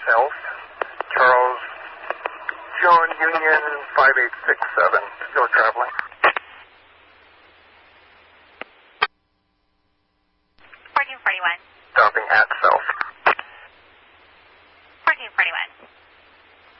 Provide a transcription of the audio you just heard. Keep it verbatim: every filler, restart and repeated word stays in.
South, Charles, John Union five eight six seven, still traveling. fourteen forty-one. Stopping at South.